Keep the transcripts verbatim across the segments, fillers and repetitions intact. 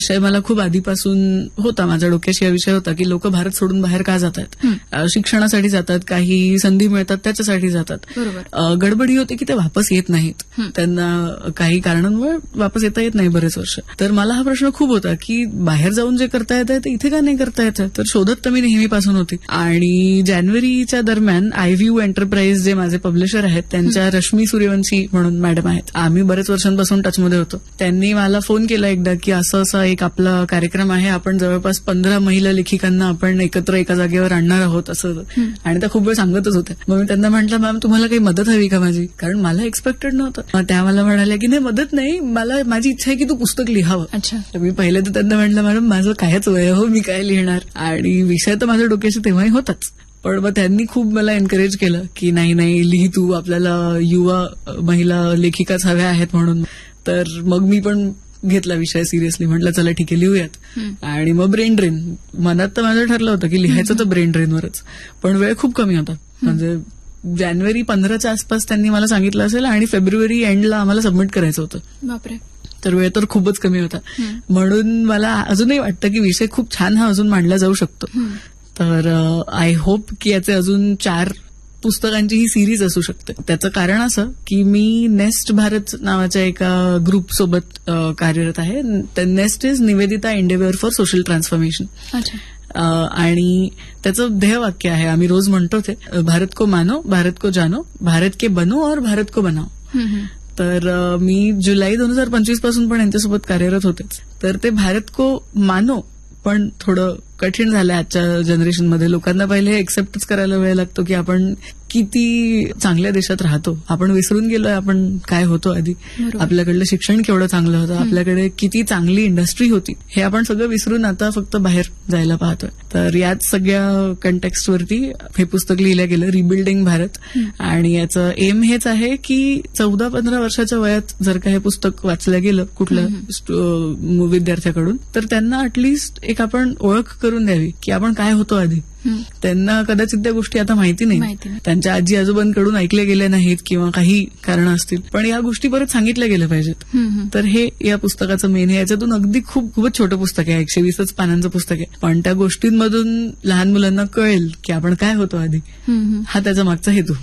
विषय मला खूप आधीपासून होता, माझ्या डोक्याशी हा विषय होता की लोक भारत सोडून बाहेर का जातात. शिक्षणासाठी जातात, काही संधी मिळतात त्याच्यासाठी जातात. गडबडी होते की ते वापस येत नाहीत, त्यांना काही कारणांमुळे वापस येता येत नाही बरेच वर्ष. तर मला हा प्रश्न खूप होता की बाहेर जाऊन जे करता येतं ते इथे का नाही करता येतं. तर शोधत तर मी नेहमीपासून होती. आणि जानेवारीच्या दरम्यान आयव्ह्यू एंटरप्राइज जे माझे पब्लिशर आहेत त्यांच्या रश्मी सूर्यवंशी म्हणून मॅडम आहेत, आम्ही बरेच वर्षांपासून टचमध्ये होतो. त्यांनी मला फोन केला एकदा की असं असं एक आपला कार्यक्रम आहे, आपण जवळपास पंधरा महिला लेखिकांना आपण एकत्र एका जागेवर आणणार आहोत असं. आणि त्या खूप वेळ सांगतच होत्या. मग मी त्यांना म्हटलं, मॅम तुम्हाला काही मदत हवी का माझी, कारण मला एक्सपेक्टेड नव्हतं. त्या मला म्हणाल्या की नाही मदत नाही, मला माझी इच्छा आहे की तू पुस्तक लिहावं. अच्छा. तर मी पहिले तर त्यांना म्हटलं, मॅडम माझं कायच वय हो, मी काय लिहिणार. आणि विषय तर माझ्या डोक्याशी तेव्हाही होताच. पण मग त्यांनी खूप मला एनकरेज केलं की नाही नाही लिही तू, आपल्याला युवा महिला लेखिकाच हव्या आहेत म्हणून. तर मग मी पण घेतला विषय सिरियसली, म्हटलं चला ठीक आहे लिहूयात. आणि मग ब्रेन ड्रेन, मनात तर माझं ठरलं होतं की लिहायचं तर ब्रेन ड्रेनवरच, पण वेळ खूप कमी होता. म्हणजे जानेवारी पंधराच्या आसपास त्यांनी मला सांगितलं असेल आणि फेब्रुवारी एंडला आम्हाला सबमिट करायचं होतं. बापरे. तर वेळ तर खूपच कमी होता. म्हणून मला अजूनही वाटतं की विषय खूप छान हा अजून मांडला जाऊ शकतो. तर आय होप की याचे अजून चार पुस्तकांची ही सिरीज असू शकते. त्याचं कारण असं की मी नेस्ट भारत नावाच्या एका ग्रुप सोबत कार्यरत आहे. Nest is Nivedita एंडेव्हर for social transformation. आणि त्याचं ध्येयवाक्य आहे, आम्ही रोज म्हणतो ते, भारत को मानो, भारत को जानो, भारत के बनो और भारत को बनाओ. तर मी जुलै दोन हजार पंचवीस पासून पण यांच्यासोबत कार्यरत होतेच. तर ते भारत को मानो पण थोडं कठीण झालं आजच्या जनरेशनमध्ये. लोकांना पहिले एक्सेप्टच करायला वेळ लागतो की आपण किती चांगल्या देशात राहतो. आपण विसरून गेलोय आपण काय होतो आधी. आपल्याकडलं शिक्षण केवढं चांगलं होतं, आपल्याकडे किती चांगली इंडस्ट्री होती, हे आपण सगळं विसरून आता फक्त बाहेर जायला पाहतोय. तर याच सगळ्या कंटेक्स्टवरती हे पुस्तक लिहिलं गेलं, रिबिल्डिंग भारत. आणि याचं एम हेच आहे की चौदा पंधरा वर्षाच्या वयात जर का हे पुस्तक वाचलं गेलं कुठल्या विद्यार्थ्याकडून, तर त्यांना अटलिस्ट एक आपण ओळख करून द्यावी की आपण काय होतो आधी. त्यांना कदाचित त्या गोष्टी आता माहिती नाही, त्यांच्या आजी आजोबांकडून ऐकल्या गेल्या नाहीत किंवा काही कारण असतील, पण या गोष्टी परत सांगितल्या गेल्या पाहिजेत. तर हे या पुस्तकाचं मेन आहे. याच्यातून अगदी खूप खूपच छोटं पुस्तक आहे, एकशे वीसच पानांचं पुस्तक आहे, पण त्या गोष्टींमधून लहान मुलांना कळेल की आपण काय होतो आधी. हा त्याचा मागचा हेतू.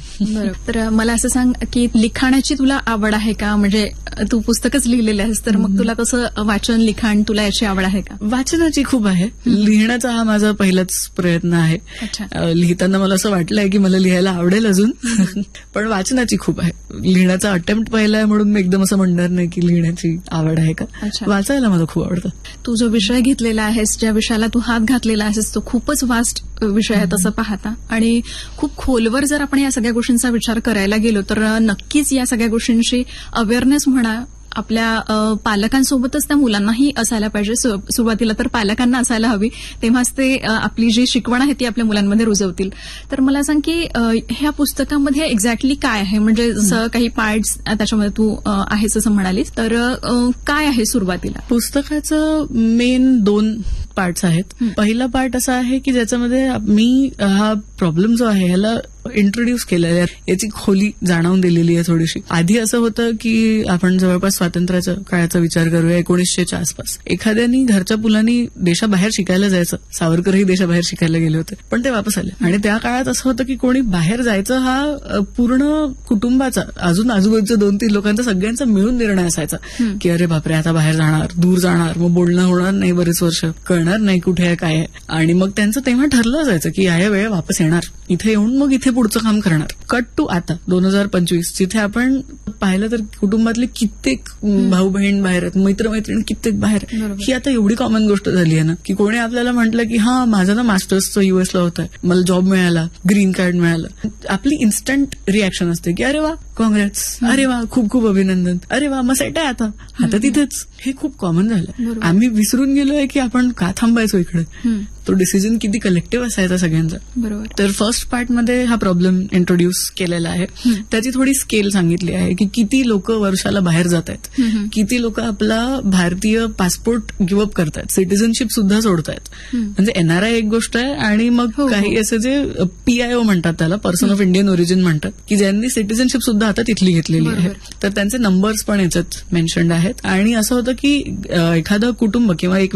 तर मला असं सांग की लिखाणाची तुला आवड आहे का, म्हणजे तू पुस्तकच लिहिलेलं आहेस तर मग तुला तसं वाचन लिखाण तुला याची आवड आहे का? वाचनाची खूप आहे, लिहिण्याचा हा माझा पहिलाच प्रयत्न आहे. लिहिताना मला असं वाटलंय की मला लिहायला आवडेल अजून, पण वाचनाची खूप आहे. लिहिण्याचा अटेम्प्ट पहिला आहे म्हणून मी एकदम असं म्हणणार नाही की लिहिण्याची आवड आहे का. वाचायला मला खूप आवडतं. तू जो विषय घेतलेला आहेस, ज्या विषयाला तू हात घातलेला आहेस, तो खूपच वास्ट विषय आहे तसं पाहता. आणि खूप खोलवर जर आपण या सगळ्या गोष्टींचा विचार करायला गेलो तर नक्कीच या सगळ्या गोष्टींची अवेअरनेस म्हणा आपल्या पालकांसोबतच त्या मुलांनाही असायला पाहिजे. सुरुवातीला तर पालकांना असायला हवी, तेव्हाच ते आपली जी शिकवण आहे ती आपल्या मुलांमध्ये रुजवतील. तर मला सांग की ह्या पुस्तकामध्ये एक्झॅक्टली काय आहे, म्हणजे जसं काही पार्ट्स त्याच्यामध्ये तू आहेस असं म्हणालीस, तर काय आहे सुरुवातीला? पुस्तकाचं मेन दोन पार्ट्स आहेत. पहिला पार्ट असा आहे की ज्याच्यामध्ये मी हा प्रॉब्लेम जो आहे ह्याला इंट्रोड्यूस केलेला आहे, याची खोली जाणवून दिलेली आहे थोडीशी. आधी असं होतं की आपण जवळपास स्वातंत्र्याच्या काळाचा विचार करूया, एकोणीसशेच्या आसपास एखाद्यानी घरच्या मुलांनी देशाबाहेर शिकायला जायचं. सावरकरही देशाबाहेर शिकायला गेले होते, पण ते वापस आले. आणि त्या काळात असं होतं की कोणी बाहेर जायचं हा पूर्ण कुटुंबाचा, अजून आजूबाजूच्या दोन तीन लोकांचा, सगळ्यांचा मिळून निर्णय असायचा की अरे बापरे आता बाहेर जाणार, दूर जाणार, मग बोलणं होणार नाही बरेच वर्ष, कळणार नाही कुठे आहे काय आहे. आणि मग त्यांचं तेव्हा ठरलं जायचं की या वेळ वापस येणार, इथे येऊन मग इथे पुढचं काम करणार. कट टू आता दोन हजार पंचवीस जिथे आपण पाहिलं तर कुटुंबातले कित्येक भाऊ बहीण बाहेर आहेत, मित्रमैत्रिणी कित्येक बाहेर. ही आता एवढी कॉमन गोष्ट झाली आहे ना की कोणी आपल्याला म्हटलं की हा माझं ना मास्टर्सचं युएसला होत आहे, मला जॉब मिळाला, ग्रीन कार्ड मिळालं, आपली इन्स्टंट रिॲक्शन असते की अरे वा काँग्रेस, अरे वा खूप खूप अभिनंदन, अरे वा मग सेट आहे आता आता तिथेच. हे खूप कॉमन झालं. आम्ही विसरून गेलोय की आपण का थांबायचो इकडे. तो डिसिजन किती कलेक्टिव्ह असायचा सगळ्यांचा. बरोबर. तर फर्स्ट पार्टमध्ये हा प्रॉब्लेम इंट्रोड्यूस केलेला आहे. त्याची थोडी स्केल सांगितली आहे की किती लोक वर्षाला बाहेर जात आहेत, किती लोक आपला भारतीय पासपोर्ट गिव्हअप करतायत, सिटिझनशिप सुद्धा सोडतायत. म्हणजे एनआरआय एक गोष्ट आहे आणि मग काही असे जे पीआयओ म्हणतात त्याला, पर्सन ऑफ इंडियन ओरिजिन म्हणतात, की ज्यांनी सिटिझनशिप सुद्धा आता तिथली घेतलेली आहे. तर त्यांचे नंबर्स पण याच्यात मेन्शन्ड आहेत. आणि असं होतं की एखादं कुटुंब किंवा एक